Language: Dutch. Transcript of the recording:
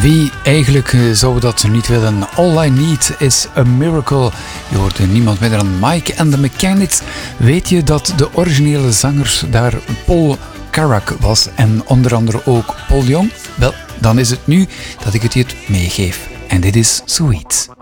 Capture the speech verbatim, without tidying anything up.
Wie eigenlijk uh, zou dat niet willen? All I Need is a Miracle. Je hoorde niemand minder dan Mike and the Mechanics. Weet je dat de originele zanger daar Paul Carrack was en onder andere ook Paul Young? Wel, dan is het nu dat ik het je meegeef. En dit is Sweet.